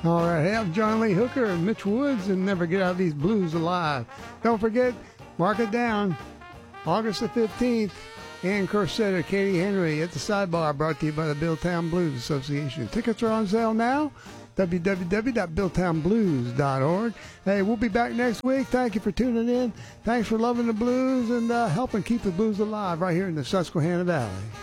All right, have John Lee Hooker and Mitch Woods and Never Get Out of These Blues Alive. Don't forget, mark it down, August the 15th, Ann Corsetta, Katie Henry at the Sidebar, brought to you by the Billtown Blues Association. Tickets are on sale now, www.billtownblues.org. Hey, we'll be back next week. Thank you for tuning in. Thanks for loving the blues and helping keep the blues alive right here in the Susquehanna Valley.